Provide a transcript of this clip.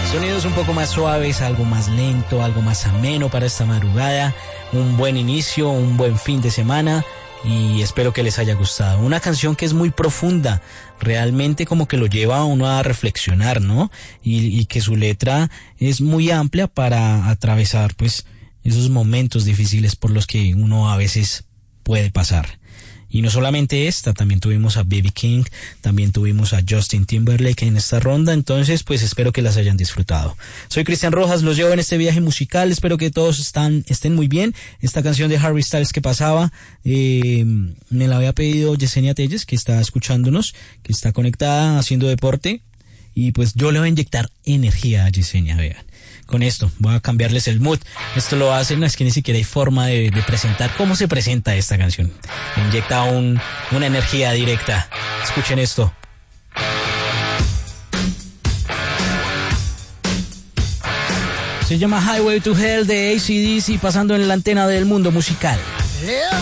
Sonidos un poco más suaves, algo más lento, algo más ameno para esta madrugada. Un buen inicio, un buen fin de semana y espero que les haya gustado. Una canción que es muy profunda, realmente como que lo lleva a uno a reflexionar, ¿no? Y que su letra es muy amplia para atravesar pues esos momentos difíciles por los que uno a veces puede pasar. Y no solamente esta, también tuvimos a B.B. King, también tuvimos a Justin Timberlake en esta ronda, entonces pues espero que las hayan disfrutado. Soy Cristian Rojas, los llevo en este viaje musical, espero que todos estén muy bien. Esta canción de Harry Styles que pasaba, me la había pedido Yesenia Telles, que está escuchándonos, que está conectada haciendo deporte, y pues yo le voy a inyectar energía a Yesenia, vean. Con esto, voy a cambiarles el mood. Esto lo hacen, es que ni siquiera hay forma de presentar cómo se presenta esta canción. Me inyecta una energía directa. Escuchen esto. Se llama Highway to Hell de AC/DC, pasando en la antena del mundo musical.